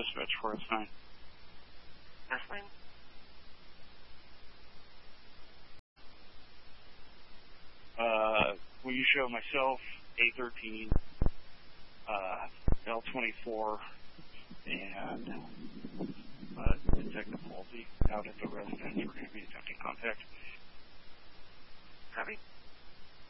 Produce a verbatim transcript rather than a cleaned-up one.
dispatch for us, nine. That's fine. Uh, will you show myself, A thirteen, uh, L twenty-four, and uh, Detective Halsey out at the residence? We're going to be attempting contact.